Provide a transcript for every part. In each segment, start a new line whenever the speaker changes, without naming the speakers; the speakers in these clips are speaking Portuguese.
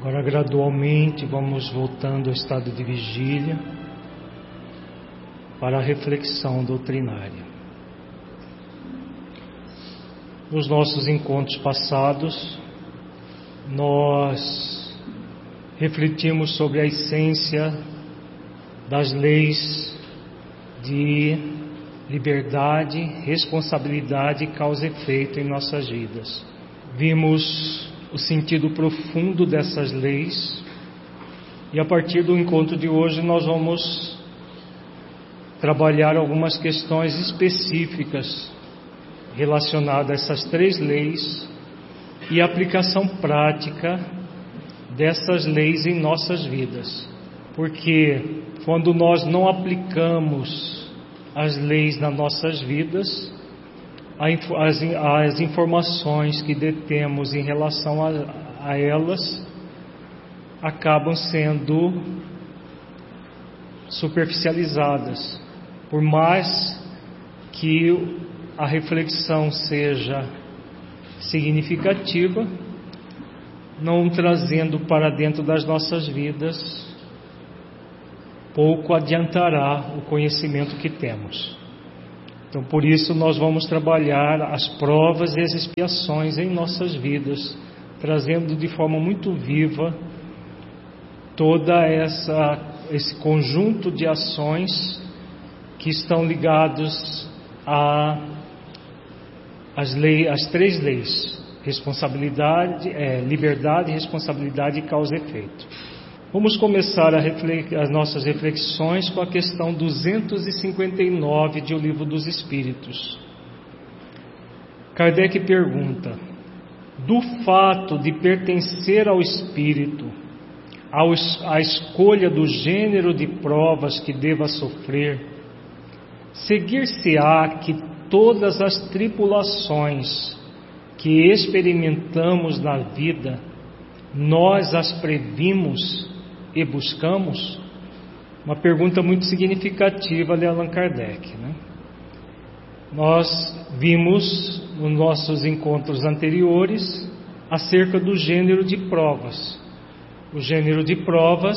Agora, gradualmente, vamos voltando ao estado de vigília para a reflexão doutrinária. Nos nossos encontros passados, nós refletimos sobre a essência das leis de liberdade, responsabilidade e causa e efeito em nossas vidas. Vimos o sentido profundo dessas leis e a partir do encontro de hoje nós vamos trabalhar algumas questões específicas relacionadas a essas três leis e a aplicação prática dessas leis em nossas vidas. Porque quando nós não aplicamos as leis nas nossas vidas, as informações que detemos em relação a elas acabam sendo superficializadas. Por mais que a reflexão seja significativa, não trazendo para dentro das nossas vidas, pouco adiantará o conhecimento que temos. Então, por isso, nós vamos trabalhar as provas e as expiações em nossas vidas, trazendo de forma muito viva toda esse conjunto de ações que estão ligados às três leis: responsabilidade, liberdade, responsabilidade e causa e efeito. Vamos começar as nossas reflexões com a questão 259 de O Livro dos Espíritos. Kardec pergunta: do fato de pertencer ao espírito, à escolha do gênero de provas que deva sofrer, seguir-se-á que todas as tribulações que experimentamos na vida, nós as previmos e buscamos? Uma pergunta muito significativa de Allan Kardec, né? Nós vimos nos nossos encontros anteriores acerca do gênero de provas. O gênero de provas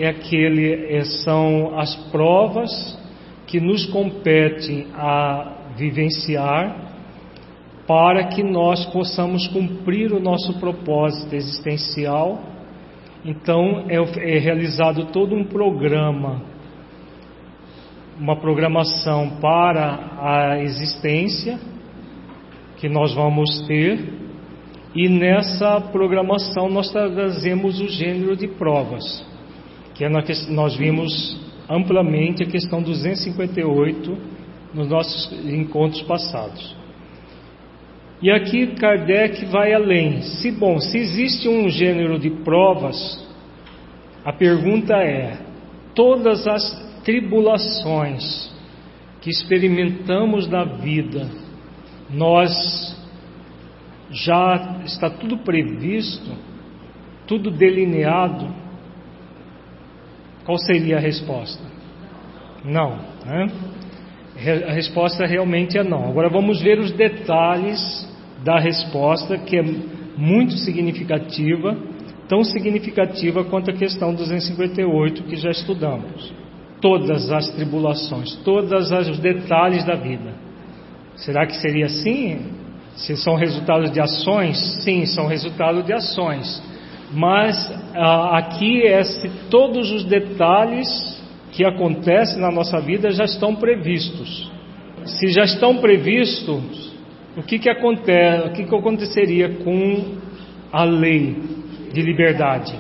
são as provas que nos competem a vivenciar para que nós possamos cumprir o nosso propósito existencial. Então é realizado todo um programa, uma programação para a existência que nós vamos ter, e nessa programação nós trazemos o gênero de provas, que nós vimos amplamente a questão 258 nos nossos encontros passados. E aqui Kardec vai além. Se existe um gênero de provas, a pergunta é: todas as tribulações que experimentamos na vida, já está tudo previsto, tudo delineado? Qual seria a resposta? Não, né? A resposta realmente é não. Agora vamos ver os detalhes da resposta, que é muito significativa, tão significativa quanto a questão 258 que já estudamos. Todas as tribulações, todos os detalhes da vida. Será que seria assim? Se são resultados de ações? Sim, são resultados de ações. Mas aqui se todos os detalhes que acontecem na nossa vida já estão previstos. Se já estão previstos, o que aconteceria com a lei de liberdade?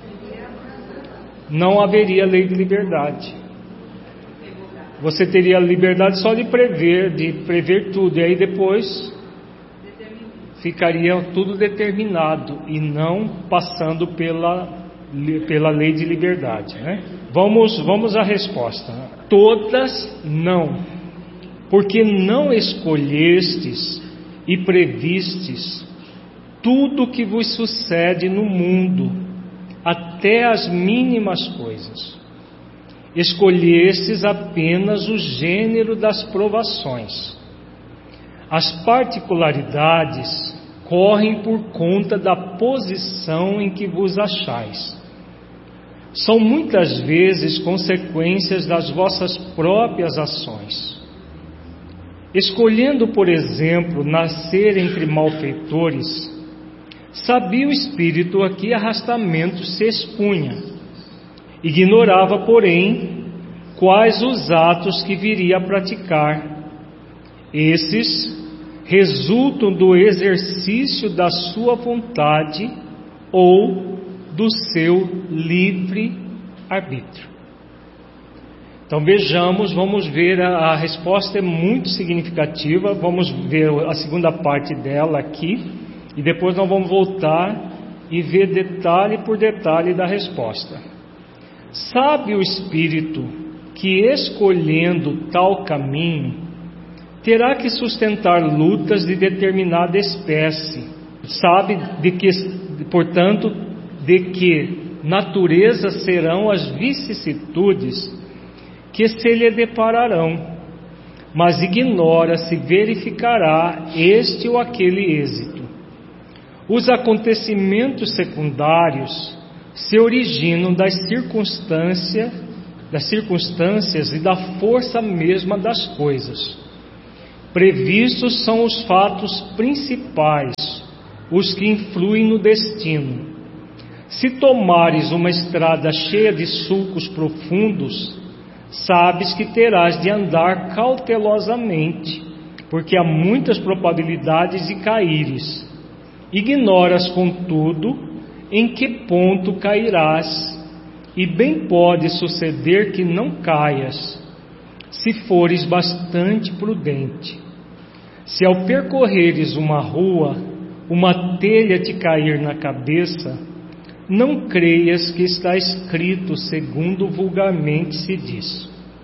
Não haveria lei de liberdade. Você teria a liberdade só de prever tudo, e aí depois ficaria tudo determinado e não passando pela lei de liberdade, né? Vamos à resposta. Todas não, porque não escolhestes e previstes tudo o que vos sucede no mundo, até as mínimas coisas. Escolhestes apenas o gênero das provações. As particularidades correm por conta da posição em que vos achais. São muitas vezes consequências das vossas próprias ações. Escolhendo, por exemplo, nascer entre malfeitores, sabia o espírito a que arrastamento se expunha. Ignorava, porém, quais os atos que viria a praticar. Esses resultam do exercício da sua vontade ou do seu livre arbítrio. Então vejamos, vamos ver, a resposta é muito significativa. Vamos ver a segunda parte dela aqui e depois nós vamos voltar e ver detalhe por detalhe da resposta. Sabe o espírito que, escolhendo tal caminho, terá que sustentar lutas de determinada espécie. Sabe de que, portanto, de que natureza serão as vicissitudes que se lhe depararão, mas ignora se verificará este ou aquele êxito. Os acontecimentos secundários se originam das circunstâncias e da força mesma das coisas. Previstos são os fatos principais, os que influem no destino. Se tomares uma estrada cheia de sulcos profundos, sabes que terás de andar cautelosamente, porque há muitas probabilidades de caíres. Ignoras, contudo, em que ponto cairás, e bem pode suceder que não caias, se fores bastante prudente. Se ao percorreres uma rua, uma telha te cair na cabeça, não creias que está escrito segundo vulgarmente se diz.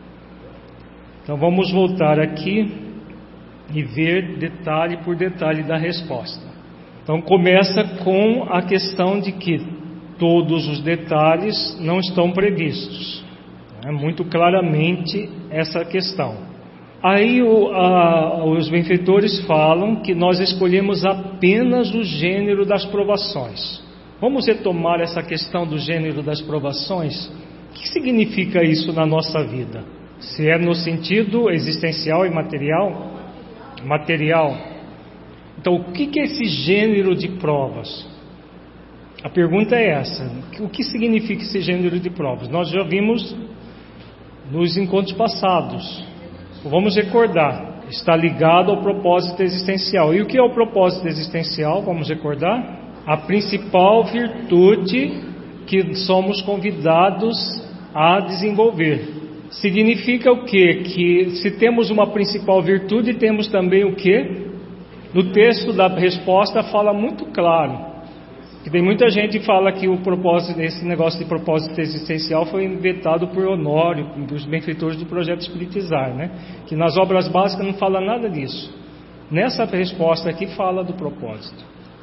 Então vamos voltar aqui e ver detalhe por detalhe da resposta. Então começa com a questão de que todos os detalhes não estão previstos. É muito claramente essa questão. Aí os benfeitores falam que nós escolhemos apenas o gênero das provações. Vamos retomar essa questão do gênero das provações? O que significa isso na nossa vida? Se é no sentido existencial e material? Material. Então, o que é esse gênero de provas? A pergunta é essa: o que significa esse gênero de provas? Nós já vimos nos encontros passados. Vamos recordar. Está ligado ao propósito existencial. E o que é o propósito existencial? Vamos recordar? A principal virtude que somos convidados a desenvolver. Significa o quê? Que se temos uma principal virtude, temos também o quê? No texto da resposta fala muito claro. Que tem muita gente que fala que o propósito, esse negócio de propósito existencial foi inventado por Honório, dos benfeitores do projeto Espiritizar, né? Que nas obras básicas não fala nada disso. Nessa resposta aqui fala do propósito.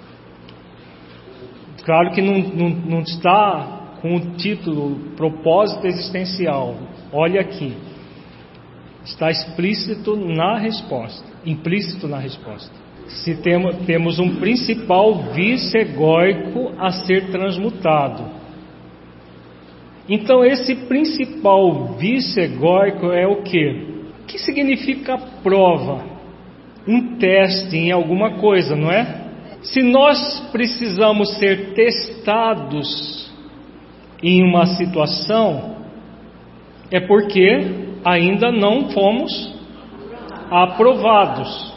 Claro que não está com o título propósito existencial. Olha aqui. Está explícito na resposta. Implícito na resposta. Se temos um principal vício egóico a ser transmutado. Então esse principal vício egóico é o quê? O que significa prova? Um teste em alguma coisa, não é? Se nós precisamos ser testados em uma situação, é porque ainda não fomos aprovados.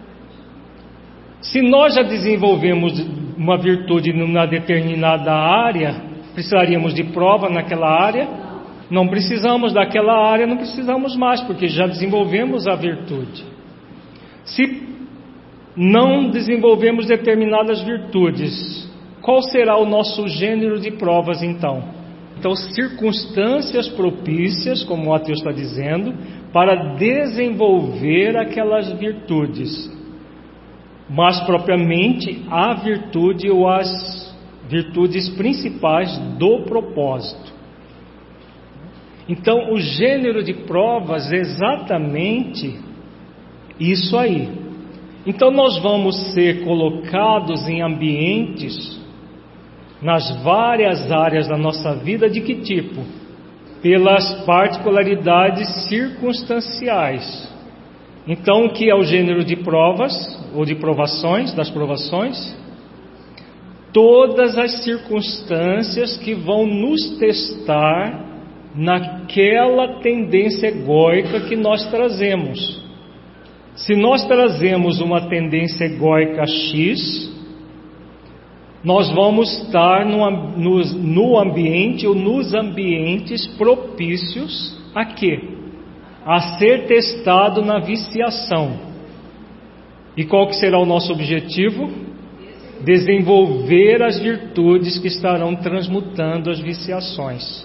Se nós já desenvolvemos uma virtude numa determinada área, precisaríamos de prova naquela área? Não precisamos daquela área, não precisamos mais, porque já desenvolvemos a virtude. Se não desenvolvemos determinadas virtudes, qual será o nosso gênero de provas então? Então, circunstâncias propícias, como o Ateu está dizendo, para desenvolver aquelas virtudes. Mas propriamente a virtude ou as virtudes principais do propósito. Então, o gênero de provas é exatamente isso aí. Então nós vamos ser colocados em ambientes, nas várias áreas da nossa vida, de que tipo? Pelas particularidades circunstanciais. Então, o que é o gênero de provas, ou de provações, das provações? Todas as circunstâncias que vão nos testar naquela tendência egóica que nós trazemos. Se nós trazemos uma tendência egóica X, nós vamos estar no ambiente ou nos ambientes propícios a quê? A ser testado na viciação. E qual que será o nosso objetivo? Desenvolver as virtudes que estarão transmutando as viciações.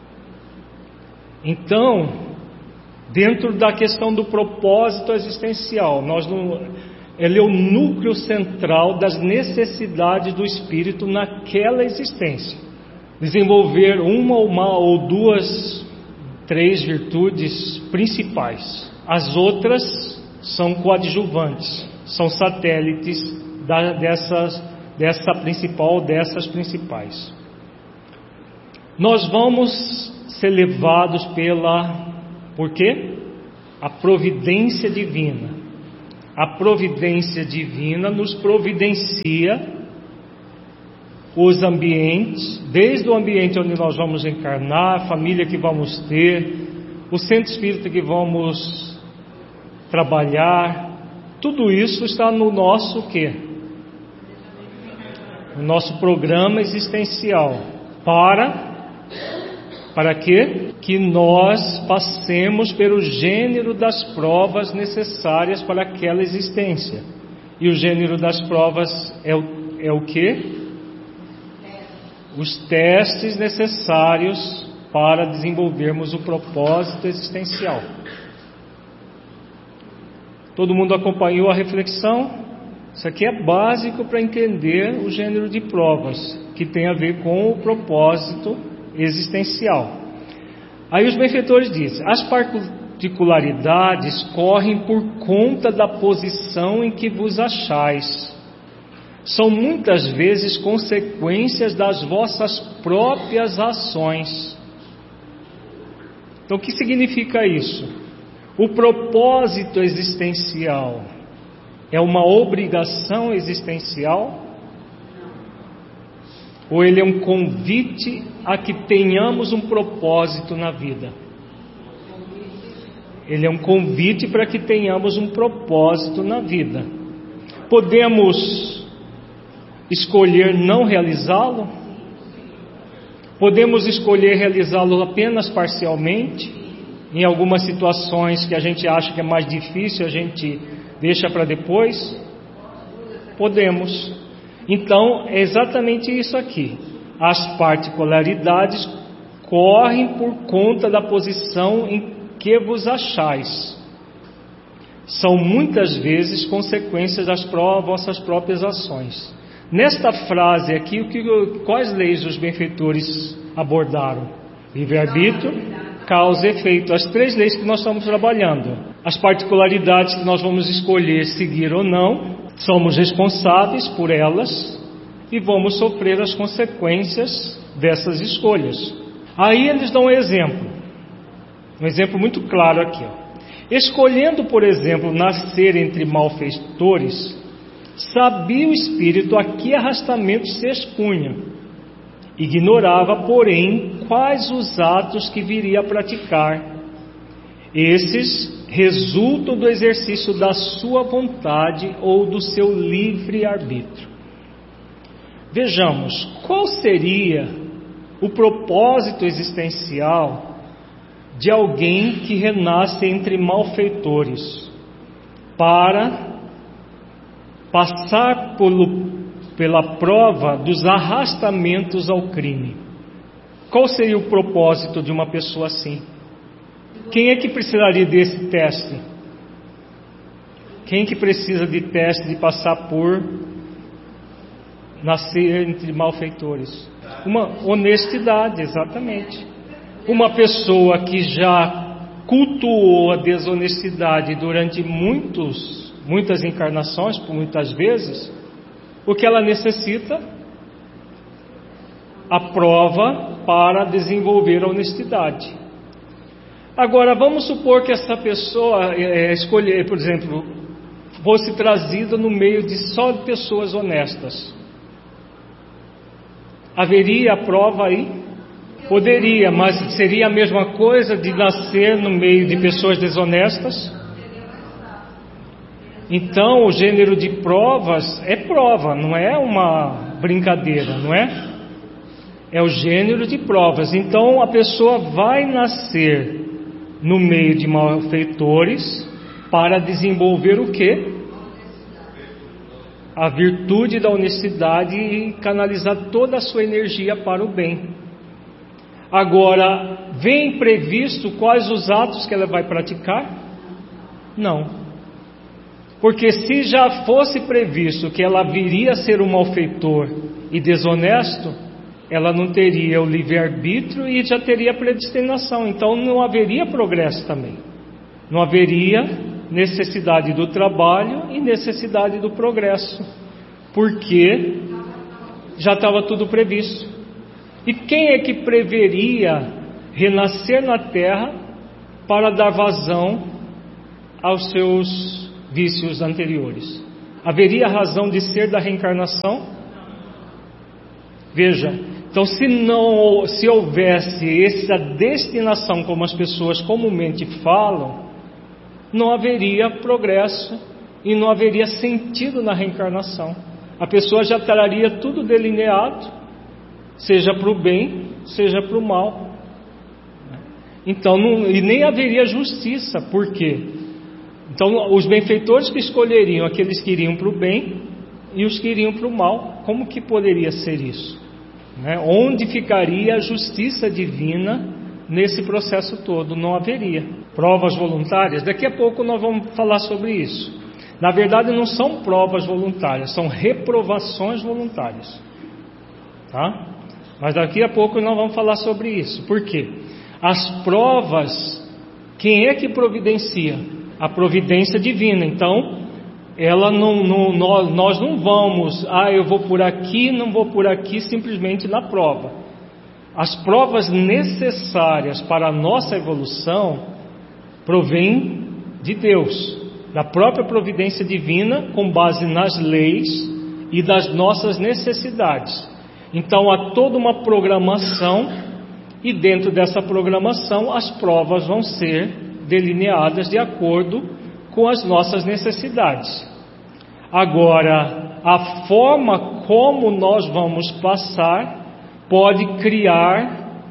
Então, dentro da questão do propósito existencial, ele é o núcleo central das necessidades do espírito naquela existência. Desenvolver uma ou duas, 3 virtudes principais. As outras são coadjuvantes, são satélites dessa principal, dessas principais. Nós vamos ser levados por quê? A providência divina. A providência divina nos providencia os ambientes, desde o ambiente onde nós vamos encarnar, a família que vamos ter, o centro espírita que vamos trabalhar, tudo isso está no nosso quê? No nosso programa existencial. Para quê? Que nós passemos pelo gênero das provas necessárias para aquela existência. E o gênero das provas é o quê? Os testes necessários para desenvolvermos o propósito existencial. Todo mundo acompanhou a reflexão? Isso aqui é básico para entender o gênero de provas, que tem a ver com o propósito existencial. Aí os benfeitores dizem: as particularidades correm por conta da posição em que vos achais. São muitas vezes consequências das vossas próprias ações. Então, o que significa isso? O propósito existencial é uma obrigação existencial? Ou ele é um convite a que tenhamos um propósito na vida? Ele é um convite para que tenhamos um propósito na vida. Podemos escolher não realizá-lo? Podemos escolher realizá-lo apenas parcialmente? Em algumas situações que a gente acha que é mais difícil, a gente deixa para depois? Podemos. Então, é exatamente isso aqui. As particularidades correm por conta da posição em que vos achais. São muitas vezes consequências das vossas próprias ações. Nesta frase aqui, quais leis os benfeitores abordaram? Livre-arbítrio, causa e efeito. As 3 leis que nós estamos trabalhando. As particularidades que nós vamos escolher seguir ou não, somos responsáveis por elas e vamos sofrer as consequências dessas escolhas. Aí eles dão um exemplo muito claro aqui. Escolhendo, por exemplo, nascer entre malfeitores, sabia o espírito a que arrastamento se expunha. Ignorava, porém, quais os atos que viria a praticar. Esses resultam do exercício da sua vontade ou do seu livre arbítrio. Vejamos, qual seria o propósito existencial de alguém que renasce entre malfeitores? Para passar pela prova dos arrastamentos ao crime. Qual seria o propósito de uma pessoa assim? Quem é que precisaria desse teste? Quem que precisa de teste de passar por nascer entre malfeitores? Uma honestidade, exatamente. Uma pessoa que já cultuou a desonestidade durante muitos muitas encarnações, por muitas vezes, o que ela necessita? A prova para desenvolver a honestidade. Agora, vamos supor que essa pessoa escolher, por exemplo, fosse trazida no meio de só pessoas honestas. Haveria a prova aí? Poderia, mas seria a mesma coisa de nascer no meio de pessoas desonestas? Então, o gênero de provas é prova, não é uma brincadeira, não é? É o gênero de provas. Então, a pessoa vai nascer no meio de malfeitores para desenvolver o quê? A virtude da honestidade e canalizar toda a sua energia para o bem. Agora, vem previsto quais os atos que ela vai praticar? Não. Porque se já fosse previsto que ela viria a ser um malfeitor e desonesto, ela não teria o livre-arbítrio e já teria predestinação. Então não haveria progresso também. Não haveria necessidade do trabalho e necessidade do progresso, porque já estava tudo previsto. E quem é que preveria renascer na Terra para dar vazão aos seus vícios anteriores? Haveria razão de ser da reencarnação? Veja, então se houvesse essa destinação, como as pessoas comumente falam, não haveria progresso e não haveria sentido na reencarnação. A pessoa já traria tudo delineado, seja para o bem, seja para o mal. Então, e nem haveria justiça. Por quê? Então, os benfeitores que escolheriam aqueles que iriam para o bem e os que iriam para o mal. Como que poderia ser isso? Onde ficaria a justiça divina nesse processo todo? Não haveria. Provas voluntárias, daqui a pouco nós vamos falar sobre isso. Na verdade não são provas voluntárias, são reprovações voluntárias, tá? Mas daqui a pouco nós vamos falar sobre isso. Por quê? As provas, quem é que providencia? A providência divina. Então, nós não vamos, eu vou por aqui, não vou por aqui, simplesmente na prova. As provas necessárias para a nossa evolução provém de Deus, da própria providência divina, com base nas leis e das nossas necessidades. Então há toda uma programação, e dentro dessa programação as provas vão ser delineadas de acordo com as nossas necessidades. Agora, a forma como nós vamos passar pode criar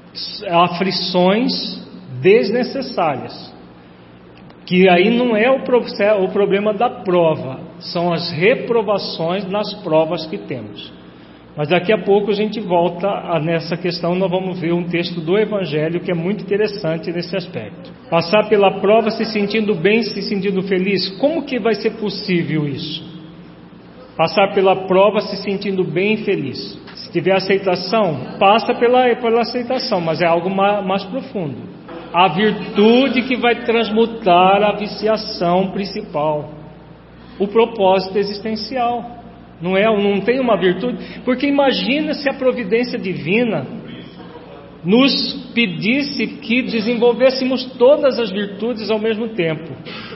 aflições desnecessárias, que aí não é o problema da prova, são as reprovações nas provas que temos. Mas daqui a pouco a gente volta nessa questão. Nós vamos ver um texto do Evangelho que é muito interessante nesse aspecto. Passar pela prova se sentindo bem, se sentindo feliz. Como que vai ser possível isso? Passar pela prova se sentindo bem e feliz. Se tiver aceitação, passa pela aceitação, mas é algo mais profundo. A virtude que vai transmutar a viciação principal, o propósito existencial. Não tem uma virtude, porque imagina se a providência divina nos pedisse que desenvolvêssemos todas as virtudes ao mesmo tempo,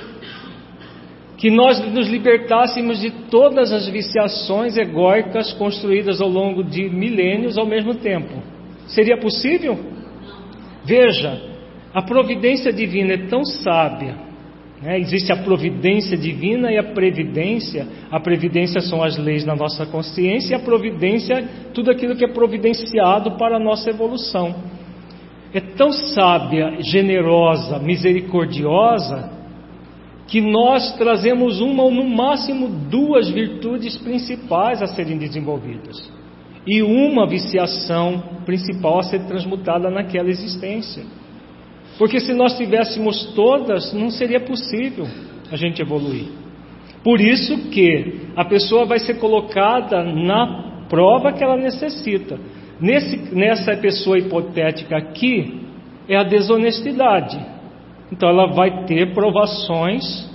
que nós nos libertássemos de todas as viciações egóicas construídas ao longo de milênios ao mesmo tempo. Seria possível? Veja, a providência divina é tão sábia. Existe a providência divina e a previdência. A previdência são as leis na nossa consciência, e a providência, tudo aquilo que é providenciado para a nossa evolução. É tão sábia, generosa, misericordiosa, que nós trazemos uma ou no máximo duas virtudes principais a serem desenvolvidas, e uma viciação principal a ser transmutada naquela existência. Porque se nós tivéssemos todas, não seria possível a gente evoluir. Por isso que a pessoa vai ser colocada na prova que ela necessita. Nessa pessoa hipotética aqui, é a desonestidade. Então ela vai ter provações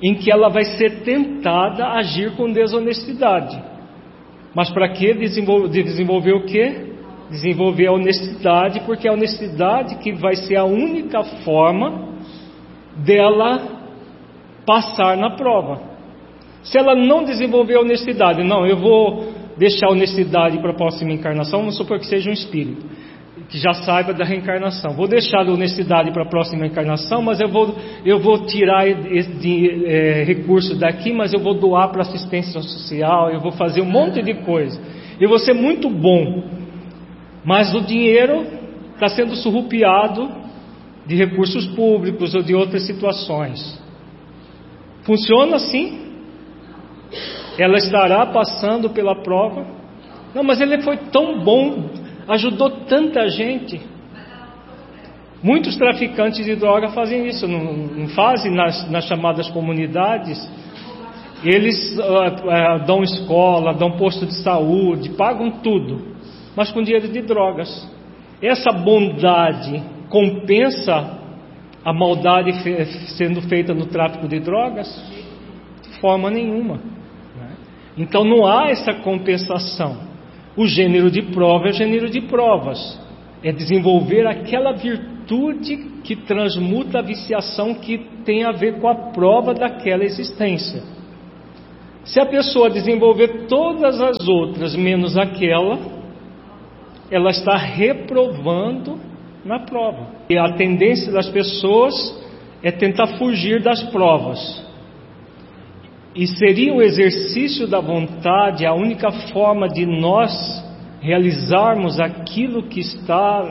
em que ela vai ser tentada a agir com desonestidade. Mas para que desenvolver o quê? Desenvolver a honestidade, porque é a honestidade que vai ser a única forma dela passar na prova. Se ela não desenvolver a honestidade, não, eu vou deixar a honestidade para a próxima encarnação, vamos supor que seja um espírito que já saiba da reencarnação. Vou deixar a honestidade para a próxima encarnação, mas eu vou tirar recursos daqui, mas eu vou doar para assistência social, eu vou fazer um monte de coisa. Eu vou ser muito bom, mas o dinheiro está sendo surrupiado de recursos públicos ou de outras situações. Funciona assim? Ela estará passando pela prova? Não, mas ele foi tão bom, ajudou tanta gente. Muitos traficantes de droga fazem isso, não fazem nas chamadas comunidades. Eles dão escola, dão posto de saúde, pagam tudo, mas com dinheiro de drogas. Essa bondade compensa a maldade sendo feita no tráfico de drogas? De forma nenhuma. Então não há essa compensação. O gênero de prova é o gênero de provas. É desenvolver aquela virtude que transmuta a viciação que tem a ver com a prova daquela existência. Se a pessoa desenvolver todas as outras menos aquela, ela está reprovando na prova. E a tendência das pessoas é tentar fugir das provas. E seria o exercício da vontade a única forma de nós realizarmos aquilo que está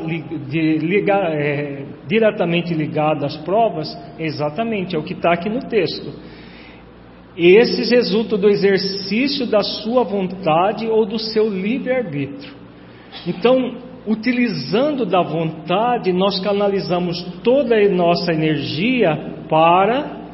diretamente ligado às provas? Exatamente, é o que está aqui no texto. Esses resultam do exercício da sua vontade ou do seu livre-arbítrio. Então, utilizando da vontade, nós canalizamos toda a nossa energia para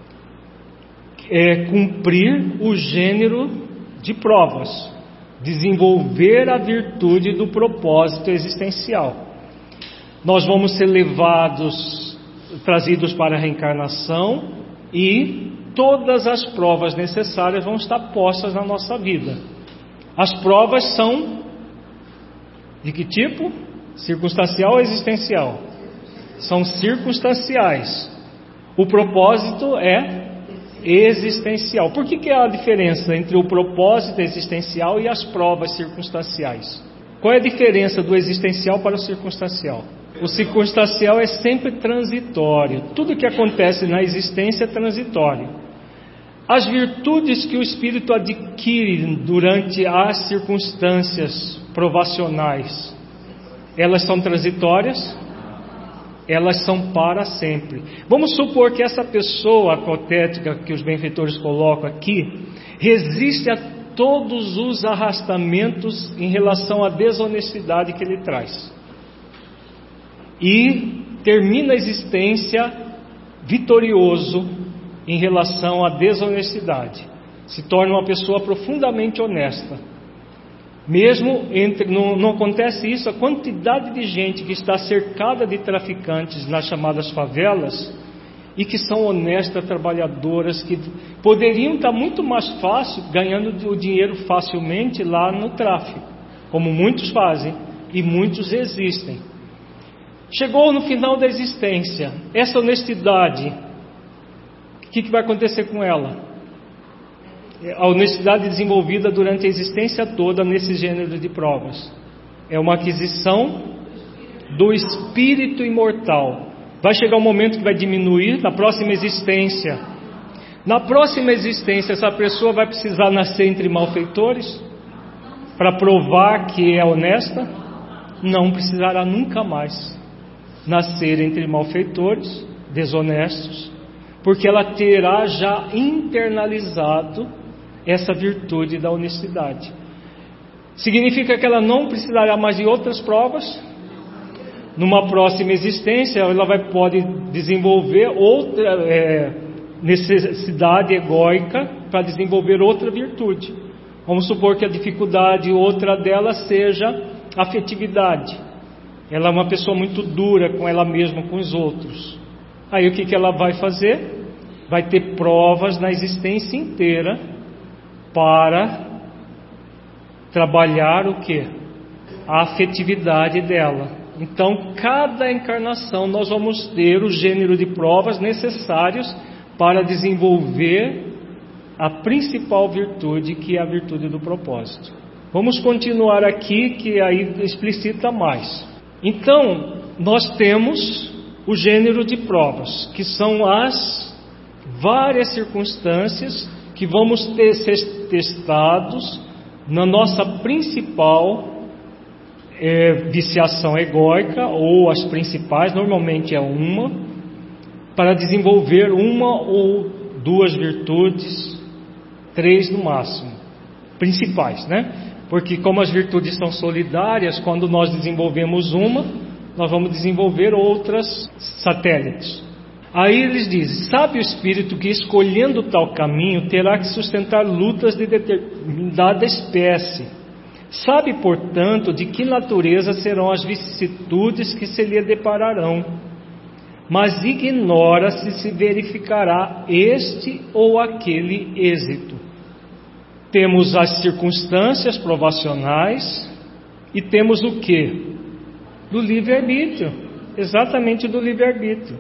cumprir o gênero de provas, desenvolver a virtude do propósito existencial. Nós vamos ser trazidos para a reencarnação e todas as provas necessárias vão estar postas na nossa vida. As provas são de que tipo? Circunstancial ou existencial? São circunstanciais. O propósito é existencial. Por que há a diferença entre o propósito existencial e as provas circunstanciais? Qual é a diferença do existencial para o circunstancial? O circunstancial é sempre transitório. Tudo que acontece na existência é transitório. As virtudes que o espírito adquire durante as circunstâncias provacionais, elas são transitórias? Elas são para sempre. Vamos supor que essa pessoa hipotética que os benfeitores colocam aqui resiste a todos os arrastamentos em relação à desonestidade que ele traz e termina a existência vitorioso em relação à desonestidade, se torna uma pessoa profundamente honesta. Mesmo não acontece isso, a quantidade de gente que está cercada de traficantes nas chamadas favelas e que são honestas, trabalhadoras, que poderiam estar muito mais fácil ganhando o dinheiro facilmente lá no tráfico, como muitos fazem e muitos existem. Chegou no final da existência, essa honestidade, o que vai acontecer com ela? A honestidade desenvolvida durante a existência toda nesse gênero de provas é uma aquisição do espírito imortal. Vai chegar um momento que vai diminuir na próxima existência. Na próxima existência, essa pessoa vai precisar nascer entre malfeitores para provar que é honesta? Não precisará nunca mais nascer entre malfeitores, desonestos, porque ela terá já internalizado essa virtude da honestidade. Significa que ela não precisará mais de outras provas. Numa próxima existência, ela pode desenvolver outra necessidade egóica para desenvolver outra virtude. Vamos supor que a dificuldade, outra dela, seja a afetividade. Ela é uma pessoa muito dura com ela mesma, com os outros. Aí o que ela vai fazer? vai ter provas na existência inteira para trabalhar o quê? A afetividade dela. Então, cada encarnação nós vamos ter o gênero de provas necessários para desenvolver a principal virtude, que é a virtude do propósito. Vamos continuar aqui, que aí explicita mais. Então, nós temos o gênero de provas, que são as várias circunstâncias que vamos ser testados na nossa principal viciação egóica, ou as principais, normalmente é uma, para desenvolver uma ou duas virtudes, 3 no máximo, principais, né? Porque como as virtudes são solidárias, quando nós desenvolvemos uma, nós vamos desenvolver outras satélites. Aí eles dizem: sabe o espírito que, escolhendo tal caminho, terá que sustentar lutas de determinada espécie. Sabe, portanto, de que natureza serão as vicissitudes que se lhe depararão, mas ignora se verificará este ou aquele êxito. Temos as circunstâncias provacionais e temos o quê? Do livre-arbítrio, exatamente do livre-arbítrio.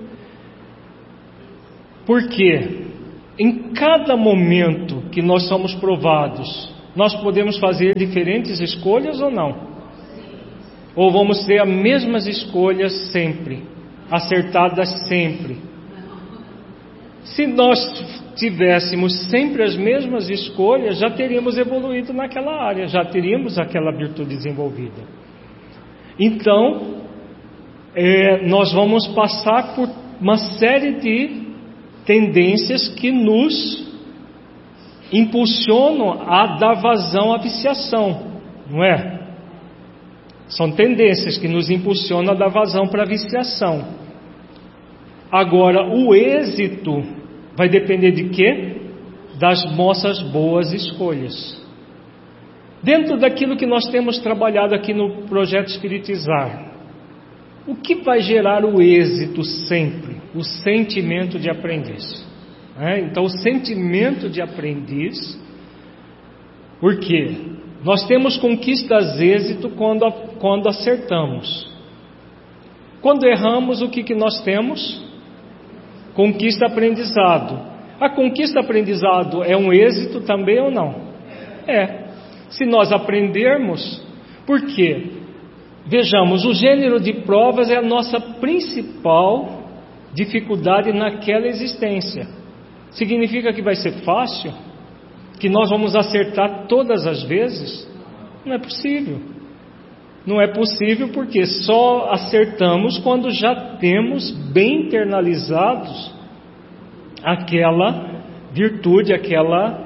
Porque em cada momento que nós somos provados, nós podemos fazer diferentes escolhas ou não? Ou vamos ter as mesmas escolhas sempre, acertadas sempre? Se nós tivéssemos sempre as mesmas escolhas, já teríamos evoluído naquela área, já teríamos aquela virtude desenvolvida. Então, nós vamos passar por uma série de tendências que nos impulsionam a dar vazão à viciação, não é? São tendências que nos impulsionam a dar vazão para a viciação. Agora, o êxito vai depender de quê? Das nossas boas escolhas. Dentro daquilo que nós temos trabalhado aqui no Projeto Espiritizar, o que vai gerar o êxito sempre? O sentimento de aprendiz. Então, o sentimento de aprendiz, porque nós temos conquistas êxito quando acertamos. Quando erramos, o que nós temos? Conquista aprendizado. A conquista aprendizado é um êxito também ou não? É. Se nós aprendermos, por quê? Vejamos, o gênero de provas é a nossa principal dificuldade naquela existência. Significa que vai ser fácil? Que nós vamos acertar todas as vezes? Não é possível. Não é possível porque só acertamos quando já temos bem internalizados aquela virtude, aquela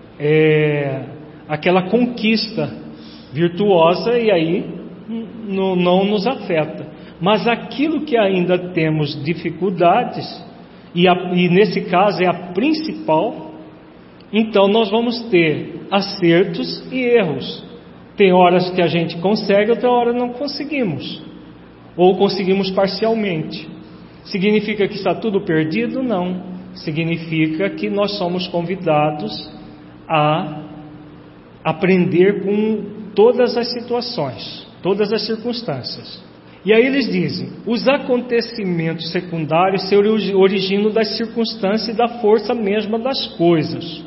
conquista virtuosa, e aí não nos afeta. Mas aquilo que ainda temos dificuldades, e nesse caso é a principal, então nós vamos ter acertos e erros. Tem horas que a gente consegue, outra hora não conseguimos, ou conseguimos parcialmente. Significa que está tudo perdido? Não. Significa que nós somos convidados a aprender com todas as situações, todas as circunstâncias. E aí eles dizem: os acontecimentos secundários se originam das circunstâncias e da força mesma das coisas.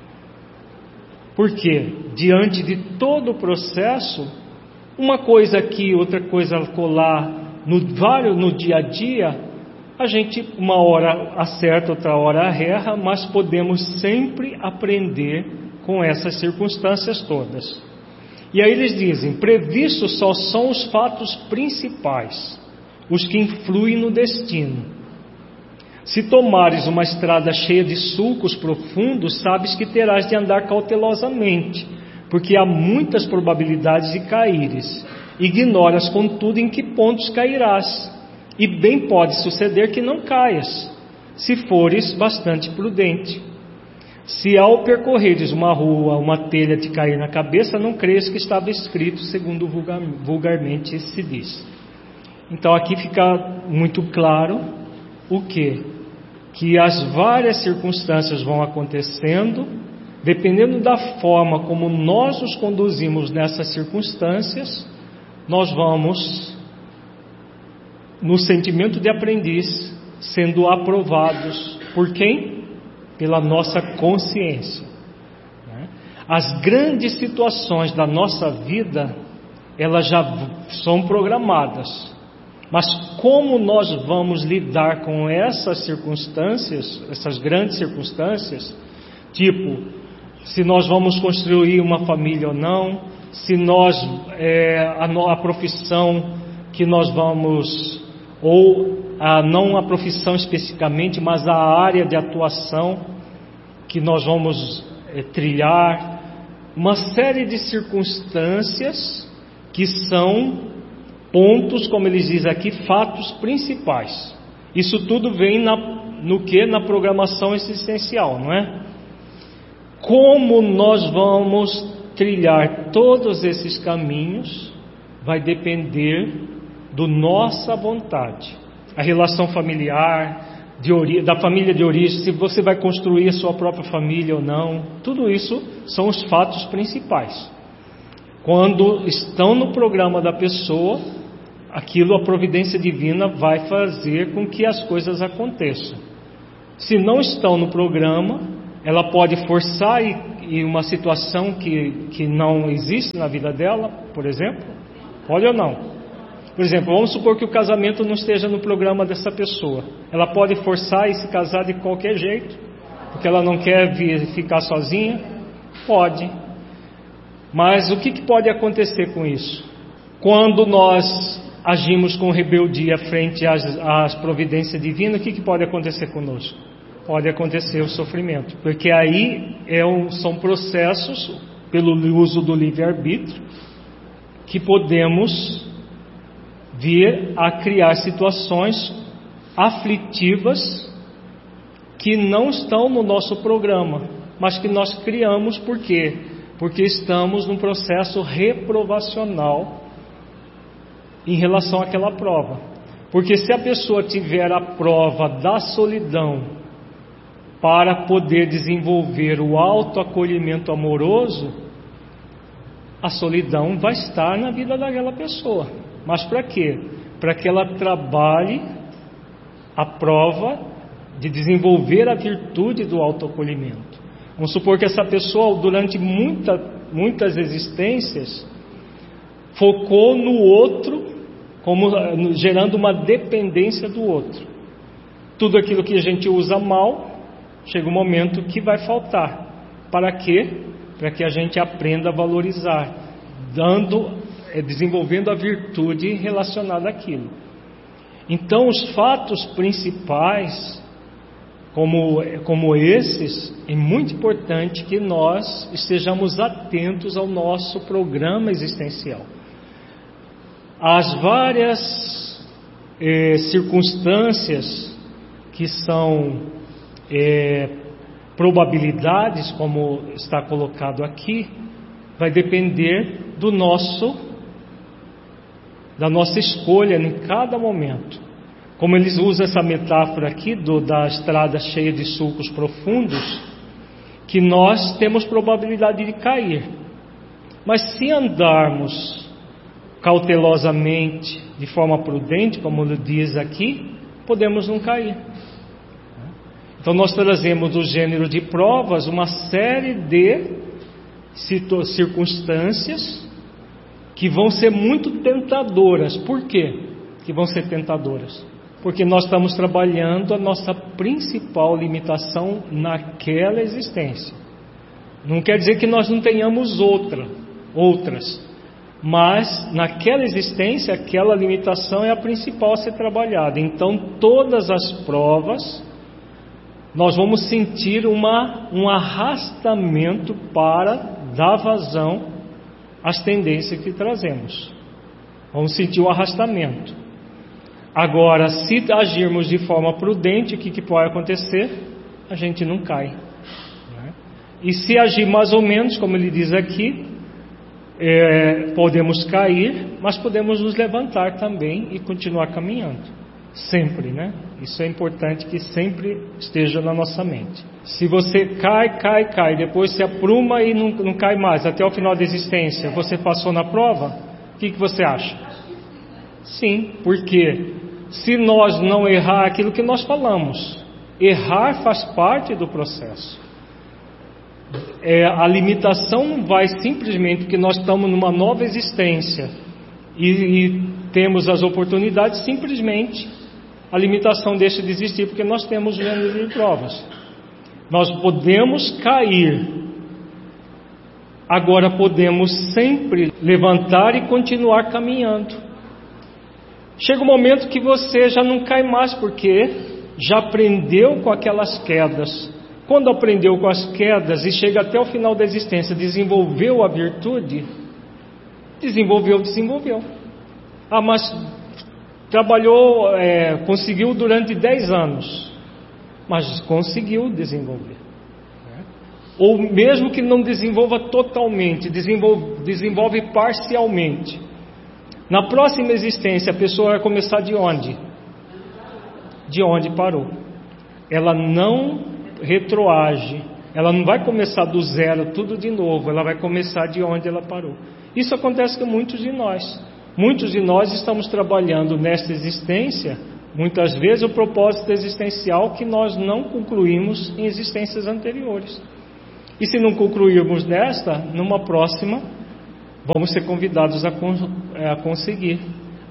Porque diante de todo o processo, uma coisa aqui, outra coisa colar, no dia a dia, a gente uma hora acerta, outra hora erra, mas podemos sempre aprender com essas circunstâncias todas. E aí eles dizem: previstos só são os fatos principais, os que influem no destino. Se tomares uma estrada cheia de sulcos profundos, sabes que terás de andar cautelosamente, porque há muitas probabilidades de caíres. Ignoras, contudo, em que pontos cairás, e bem pode suceder que não caias, se fores bastante prudente. Se ao percorreres uma rua, uma telha te cair na cabeça, não creias que estava escrito segundo vulgarmente se diz. Então aqui fica muito claro o que? que as várias circunstâncias vão acontecendo, dependendo da forma como nós nos conduzimos nessas circunstâncias, nós vamos, no sentimento de aprendiz, sendo aprovados por quem? Pela nossa consciência. As grandes situações da nossa vida, elas já são programadas. Mas como nós vamos lidar com essas circunstâncias, essas grandes circunstâncias, tipo, se nós vamos construir uma família ou não, se nós, a profissão que nós vamos, ou não a profissão especificamente, mas a área de atuação que nós vamos trilhar, uma série de circunstâncias que são pontos, como eles dizem aqui, fatos principais. Isso tudo vem no que? Na programação existencial, não é? Como nós vamos trilhar todos esses caminhos vai depender da nossa vontade. A relação familiar, da família de origem, se você vai construir a sua própria família ou não, tudo isso são os fatos principais. Quando estão no programa da pessoa, aquilo, a providência divina vai fazer com que as coisas aconteçam. Se não estão no programa, ela pode forçar em uma situação que não existe na vida dela, por exemplo. Pode ou não? Por exemplo, vamos supor que o casamento não esteja no programa dessa pessoa. Ela pode forçar e se casar de qualquer jeito, porque ela não quer ficar sozinha? Pode. Mas o que pode acontecer com isso? Quando nós agimos com rebeldia frente às providências divinas, o que pode acontecer conosco? Pode acontecer o sofrimento, porque aí são processos, pelo uso do livre-arbítrio, que podemos vir a criar situações aflitivas que não estão no nosso programa, mas que nós criamos. Por quê? Porque estamos num processo reprovacional em relação àquela prova. Porque se a pessoa tiver a prova da solidão para poder desenvolver o autoacolhimento amoroso, a solidão vai estar na vida daquela pessoa. Mas para quê? Para que ela trabalhe a prova de desenvolver a virtude do autoacolhimento. Vamos supor que essa pessoa, durante muitas existências, focou no outro, como gerando uma dependência do outro. Tudo aquilo que a gente usa mal, chega um momento que vai faltar. Para quê? Para que a gente aprenda a valorizar, desenvolvendo a virtude relacionada àquilo. Então, os fatos principais, como esses, é muito importante que nós estejamos atentos ao nosso programa existencial. As várias circunstâncias que são probabilidades, como está colocado aqui, vai depender da nossa escolha em cada momento. Como eles usam essa metáfora aqui da estrada cheia de sulcos profundos, que nós temos probabilidade de cair. Mas se andarmos cautelosamente, de forma prudente, como ele diz aqui, podemos não cair. Então nós trazemos do gênero de provas uma série de circunstâncias que vão ser muito tentadoras. Por quê que vão ser tentadoras? Porque nós estamos trabalhando a nossa principal limitação naquela existência. Não quer dizer que nós não tenhamos outras, mas naquela existência, aquela limitação é a principal a ser trabalhada. Então todas as provas, nós vamos sentir um arrastamento para dar vazão às tendências que trazemos. Vamos sentir o arrastamento. Agora, se agirmos de forma prudente, o que pode acontecer? A gente não cai, né? E se agir mais ou menos, como ele diz aqui, podemos cair, mas podemos nos levantar também e continuar caminhando. Sempre, né? Isso é importante que sempre esteja na nossa mente. Se você cai, depois se apruma e não cai mais até o final da existência, você passou na prova? O que você acha? Sim, porque se nós não errar aquilo que nós falamos, errar faz parte do processo. A limitação não vai simplesmente porque nós estamos numa nova existência e temos as oportunidades, simplesmente a limitação deixa de existir porque nós temos o gênero de provas. Nós podemos cair, agora podemos sempre levantar e continuar caminhando. Chega um momento que você já não cai mais porque já aprendeu com aquelas quedas. Quando aprendeu com as quedas e chega até o final da existência, desenvolveu a virtude, desenvolveu. Mas trabalhou, conseguiu durante 10 anos, mas conseguiu desenvolver. Ou mesmo que não desenvolva totalmente, desenvolve parcialmente. Na próxima existência, a pessoa vai começar de onde? De onde parou. Ela não retroage, ela não vai começar do zero, tudo de novo, ela vai começar de onde ela parou. Isso acontece com muitos de nós. Muitos de nós estamos trabalhando nesta existência, muitas vezes o propósito existencial que nós não concluímos em existências anteriores. E se não concluirmos nesta, numa próxima, vamos ser convidados a conseguir,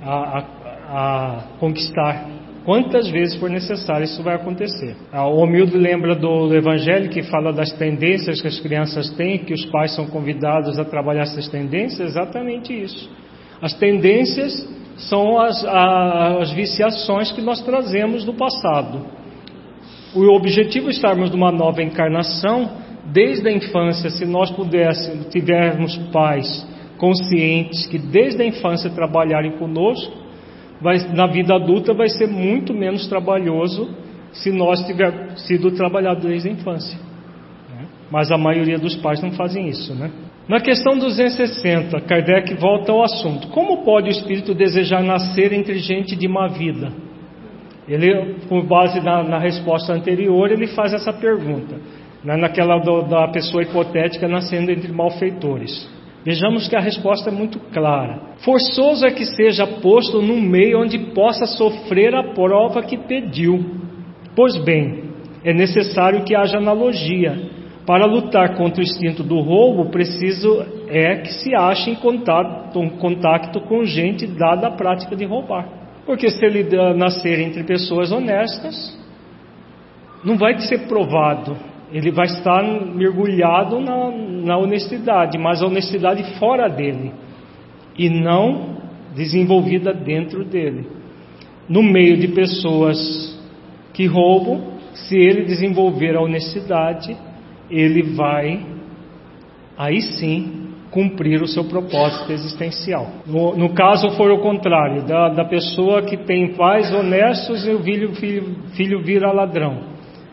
a conquistar. Quantas vezes for necessário, isso vai acontecer. O Omildo lembra do Evangelho que fala das tendências que as crianças têm, que os pais são convidados a trabalhar essas tendências, exatamente isso. As tendências são as viciações que nós trazemos do passado. O objetivo é estarmos numa nova encarnação, desde a infância, se nós tivermos pais conscientes que desde a infância trabalharem conosco, na vida adulta vai ser muito menos trabalhoso se nós tivermos sido trabalhados desde a infância. Mas a maioria dos pais não fazem isso, né? Na questão 260, Kardec volta ao assunto. Como pode o espírito desejar nascer entre gente de má vida? Ele, com base na resposta anterior, ele faz essa pergunta, naquela da pessoa hipotética nascendo entre malfeitores. Vejamos que a resposta é muito clara. Forçoso é que seja posto num meio onde possa sofrer a prova que pediu. Pois bem, é necessário que haja analogia. Para lutar contra o instinto do roubo, preciso que se ache em contato com gente dada a prática de roubar. Porque se ele nascer entre pessoas honestas, não vai ser provado. Ele vai estar mergulhado na honestidade, mas a honestidade fora dele e não desenvolvida dentro dele. No meio de pessoas que roubam, se ele desenvolver a honestidade, ele vai, aí sim, cumprir o seu propósito existencial. No caso for o contrário, da pessoa que tem pais honestos e o filho vira ladrão.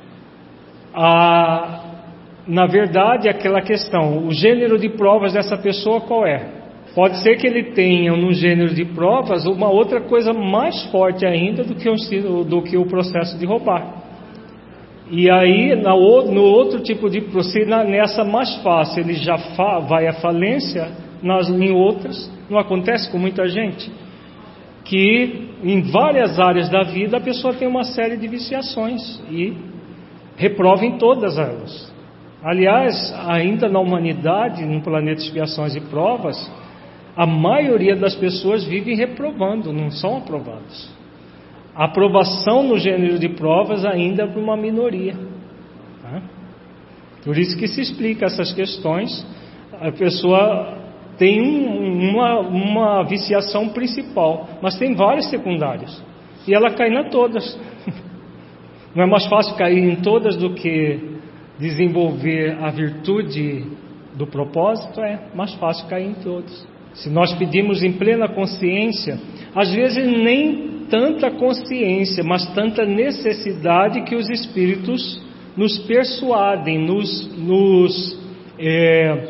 Na verdade, aquela questão, o gênero de provas dessa pessoa qual é? Pode ser que ele tenha no gênero de provas uma outra coisa mais forte ainda do que o processo de roubar. E aí, no outro tipo de processo, nessa mais fácil, ele já vai à falência, em outras, não acontece com muita gente? Que em várias áreas da vida a pessoa tem uma série de viciações e reprova em todas elas. Aliás, ainda na humanidade, no planeta de expiações e provas, a maioria das pessoas vive reprovando, não são aprovados. A aprovação no gênero de provas ainda é para uma minoria. Tá? Por isso que se explica essas questões. A pessoa tem uma viciação principal, mas tem várias secundárias. E ela cai em todas. Não é mais fácil cair em todas do que desenvolver a virtude do propósito? É mais fácil cair em todas. Se nós pedimos em plena consciência, às vezes nem tanta consciência, mas tanta necessidade que os espíritos nos persuadem,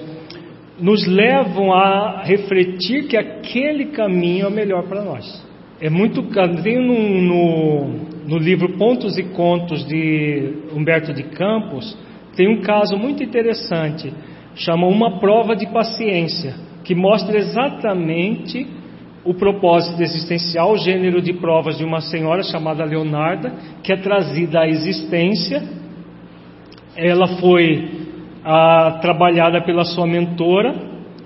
nos levam a refletir que aquele caminho é o melhor para nós. Tem no livro Pontos e Contos de Humberto de Campos, tem um caso muito interessante, chama Uma Prova de Paciência, que mostra exatamente o propósito existencial, o gênero de provas de uma senhora chamada Leonarda, que é trazida à existência. Ela foi trabalhada pela sua mentora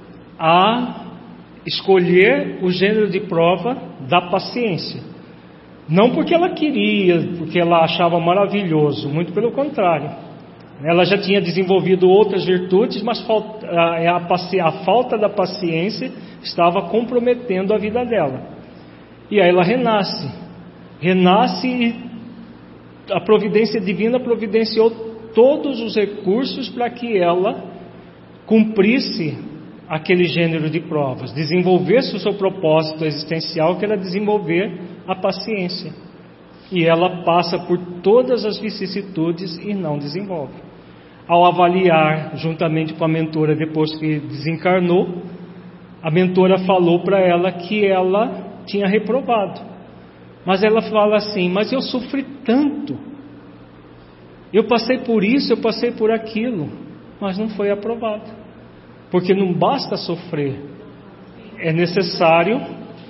a escolher o gênero de prova da paciência. Não porque ela queria, porque ela achava maravilhoso, muito pelo contrário. Ela já tinha desenvolvido outras virtudes, mas a falta da paciência estava comprometendo a vida dela. E aí ela renasce e a providência divina providenciou todos os recursos para que ela cumprisse aquele gênero de provas, desenvolvesse o seu propósito existencial, que era desenvolver a paciência. E ela passa por todas as vicissitudes e não desenvolve. Ao avaliar, juntamente com a mentora, depois que desencarnou, a mentora falou para ela que ela tinha reprovado. Mas ela fala assim: mas eu sofri tanto, eu passei por isso, eu passei por aquilo, mas não foi aprovado. Porque não basta sofrer, é necessário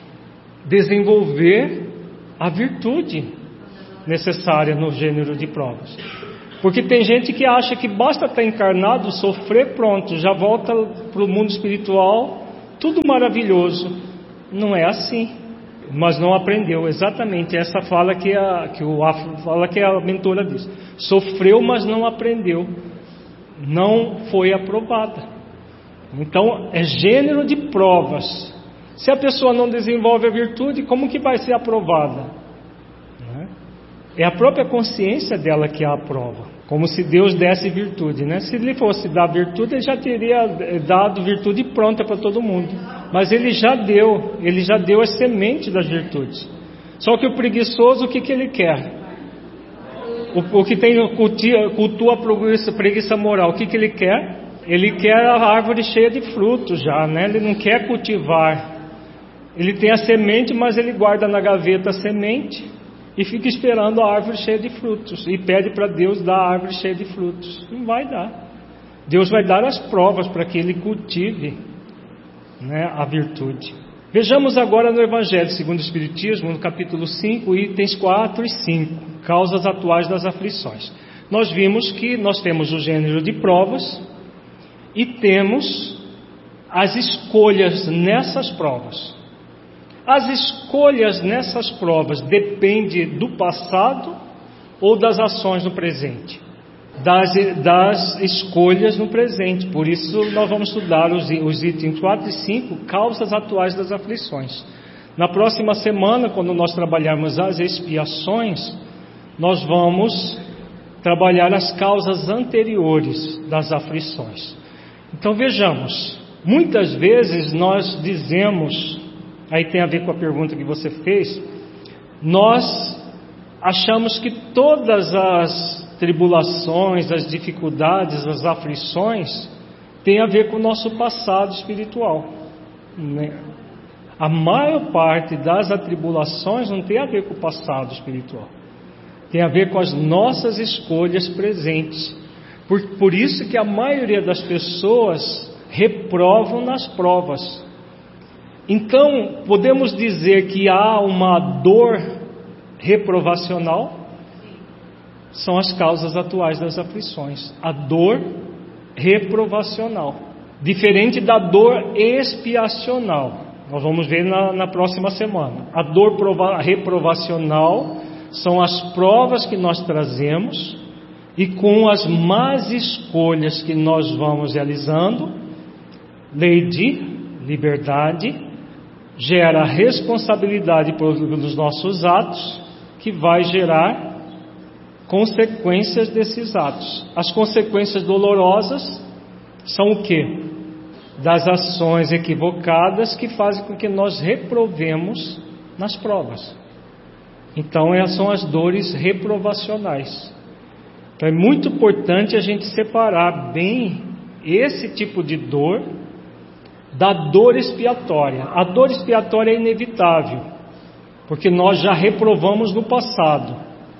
desenvolver a virtude necessária no gênero de provas. Porque tem gente que acha que basta estar encarnado, sofrer, pronto, já volta para o mundo espiritual, tudo maravilhoso. Não é assim, mas não aprendeu. Exatamente essa fala que a mentora diz. Sofreu, mas não aprendeu, não foi aprovada. Então é gênero de provas. Se a pessoa não desenvolve a virtude, como que vai ser aprovada? É a própria consciência dela que a aprova, como se Deus desse virtude, né? Se Ele fosse dar virtude, Ele já teria dado virtude pronta para todo mundo. Mas Ele já deu as sementes das virtudes. Só que o preguiçoso, o que ele quer? O que cultua a preguiça moral, o que ele quer? Ele quer a árvore cheia de frutos já, né? Ele não quer cultivar. Ele tem a semente, mas ele guarda na gaveta a semente e fica esperando a árvore cheia de frutos e pede para Deus dar a árvore cheia de frutos. Não vai dar. Deus vai dar as provas para que ele cultive, né, a virtude. Vejamos agora no Evangelho segundo o Espiritismo, no capítulo 5, itens 4 e 5, causas atuais das aflições. Nós vimos que nós temos o gênero de provas e temos as escolhas nessas provas. As escolhas nessas provas dependem do passado ou das ações no presente? Das escolhas no presente. Por isso nós vamos estudar os itens 4 e 5, causas atuais das aflições. Na próxima semana, quando nós trabalharmos as expiações, nós vamos trabalhar as causas anteriores das aflições. Então vejamos, muitas vezes nós dizemos, aí tem a ver com a pergunta que você fez, nós achamos que todas as tribulações, as dificuldades, as aflições têm a ver com o nosso passado espiritual, né? A maior parte das atribulações não tem a ver com o passado espiritual, tem a ver com as nossas escolhas presentes. Por isso que a maioria das pessoas reprovam nas provas. Então, podemos dizer que há uma dor reprovacional? São as causas atuais das aflições. A dor reprovacional, diferente da dor expiacional. Nós vamos ver na próxima semana. A dor reprovacional são as provas que nós trazemos e com as más escolhas que nós vamos realizando, lei de liberdade gera responsabilidade pelos nossos atos, que vai gerar consequências desses atos. As consequências dolorosas são o quê? Das ações equivocadas que fazem com que nós reprovemos nas provas. Então essas são as dores reprovacionais. Então é muito importante a gente separar bem esse tipo de dor da dor expiatória. A dor expiatória é inevitável. porque nós já reprovamos no passado.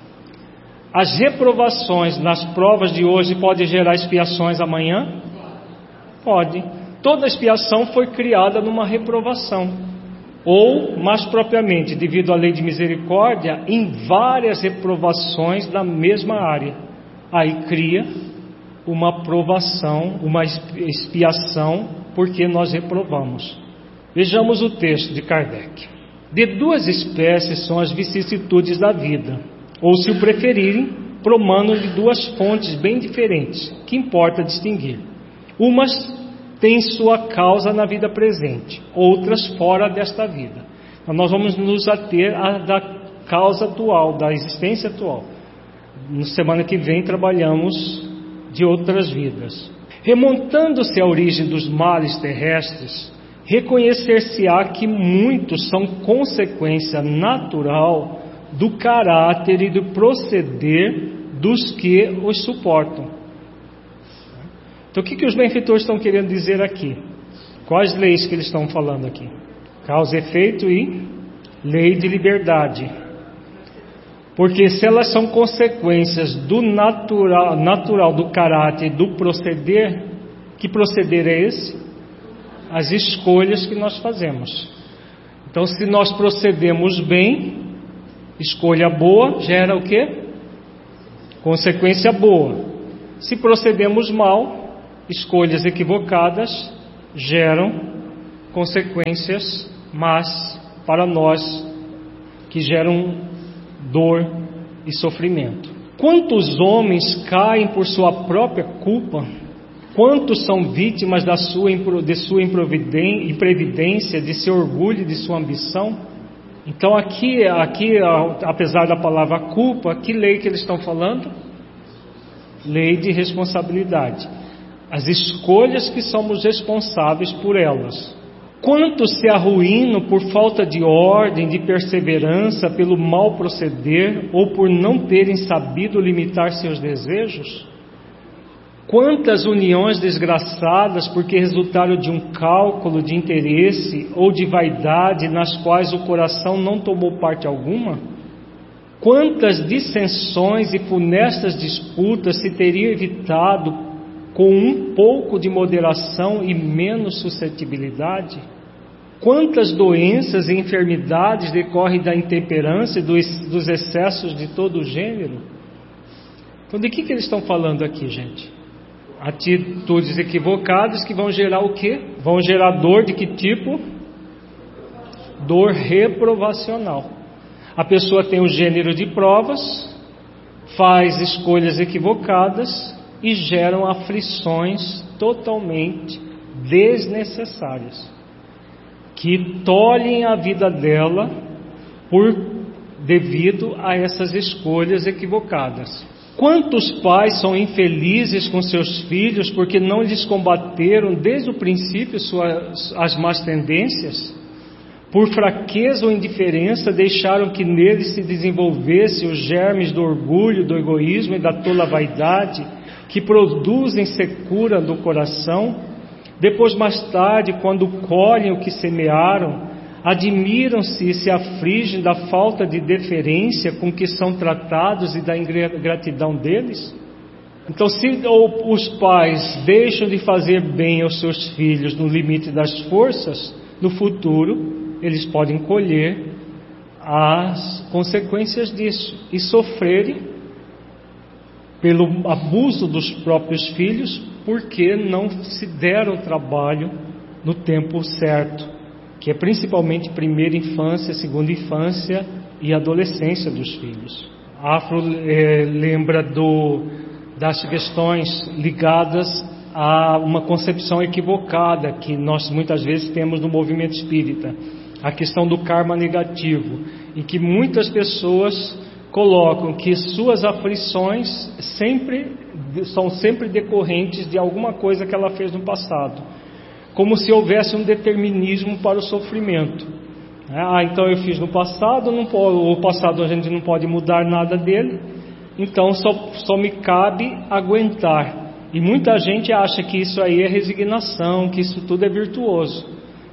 As reprovações nas provas de hoje podem gerar expiações amanhã? Pode. Toda expiação foi criada numa reprovação, ou, mais propriamente, devido à lei de misericórdia, em várias reprovações da mesma área. Aí cria uma provação, uma expiação, porque nós reprovamos. Vejamos o texto de Kardec. De duas espécies são as vicissitudes da vida, ou, se o preferirem, promanam de duas fontes bem diferentes, que importa distinguir. Umas têm sua causa na vida presente, outras fora desta vida. Então nós vamos nos ater à da causa atual, da existência atual. Na semana que vem trabalhamos de outras vidas. Remontando-se à origem dos males terrestres, reconhecer-se-á que muitos são consequência natural do caráter e do proceder dos que os suportam. Então, o que os benfeitores estão querendo dizer aqui? Quais leis que eles estão falando aqui? Causa, efeito e lei de liberdade. Porque se elas são consequências do natural do caráter e do proceder, que proceder é esse? As escolhas que nós fazemos. Então, se nós procedemos bem, escolha boa gera o quê? Consequência boa. Se procedemos mal, escolhas equivocadas geram consequências más para nós, que geram dor e sofrimento. Quantos homens caem por sua própria culpa? Quantos são vítimas de sua imprevidência, de seu orgulho e de sua ambição? Então aqui, apesar da palavra culpa, que lei que eles estão falando? Lei de responsabilidade. As escolhas que somos responsáveis por elas. Quantos se arruinam por falta de ordem, de perseverança, pelo mal proceder ou por não terem sabido limitar seus desejos? Quantas uniões desgraçadas porque resultaram de um cálculo de interesse ou de vaidade nas quais o coração não tomou parte alguma? Quantas dissensões e funestas disputas se teriam evitado com um pouco de moderação e menos suscetibilidade? Quantas doenças e enfermidades decorrem da intemperança e dos excessos de todo o gênero? Então, de que eles estão falando aqui, gente? Atitudes equivocadas que vão gerar o quê? Vão gerar dor de que tipo? Dor reprovacional. A pessoa tem um gênero de provas, faz escolhas equivocadas e geram aflições totalmente desnecessárias, que tolhem a vida dela devido a essas escolhas equivocadas. Quantos pais são infelizes com seus filhos porque não lhes combateram desde o princípio as más tendências? Por fraqueza ou indiferença deixaram que neles se desenvolvesse os germes do orgulho, do egoísmo e da tola vaidade, que produzem secura do coração. Depois, mais tarde, quando colhem o que semearam, admiram-se e se afligem da falta de deferência com que são tratados e da ingratidão deles. Então, se os pais deixam de fazer bem aos seus filhos no limite das forças, no futuro eles podem colher as consequências disso e sofrerem pelo abuso dos próprios filhos, porque não se deram trabalho no tempo certo, que é principalmente primeira infância, segunda infância e adolescência dos filhos. Afro lembra das questões ligadas a uma concepção equivocada que nós muitas vezes temos no movimento espírita, a questão do karma negativo, em que muitas pessoas colocam que suas aflições são sempre decorrentes de alguma coisa que ela fez no passado, como se houvesse um determinismo para o sofrimento. Então eu fiz no passado, o passado a gente não pode mudar nada dele, então só me cabe aguentar. E muita gente acha que isso aí é resignação, que isso tudo é virtuoso.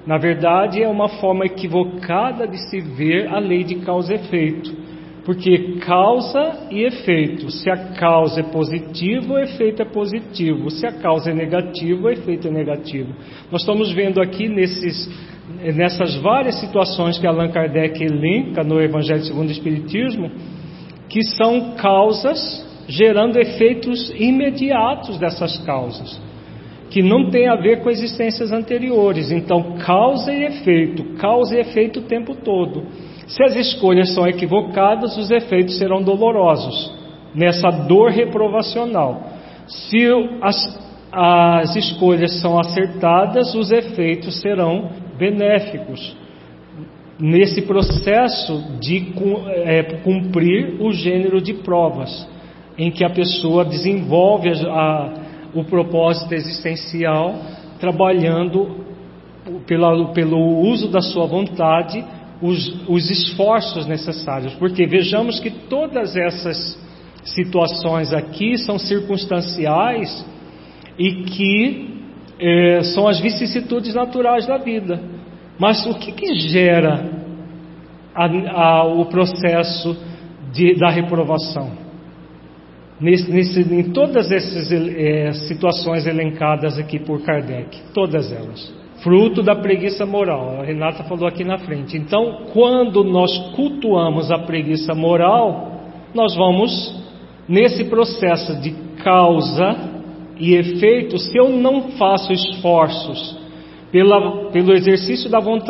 Na verdade, é uma forma equivocada de se ver a lei de causa e efeito, porque causa e efeito, se a causa é positiva, o efeito é positivo, se a causa é negativa, o efeito é negativo. Nós estamos vendo aqui nessas várias situações que Allan Kardec elenca no Evangelho segundo o Espiritismo, que são causas gerando efeitos imediatos dessas causas, que não tem a ver com existências anteriores. Então, causa e efeito o tempo todo. Se as escolhas são equivocadas, os efeitos serão dolorosos, nessa dor reprovacional. Se as escolhas são acertadas, os efeitos serão benéficos, nesse processo de cumprir o gênero de provas, em que a pessoa desenvolve o propósito existencial, trabalhando pelo uso da sua vontade, os esforços necessários. Porque vejamos que todas essas situações aqui são circunstanciais e que são as vicissitudes naturais da vida. Mas o que gera o processo da reprovação? Em todas essas situações elencadas aqui por Kardec, todas elas, fruto da preguiça moral. A Renata falou aqui na frente. Então, quando nós cultuamos a preguiça moral, nós vamos nesse processo de causa e efeito. Se eu não faço esforços pelo exercício da vontade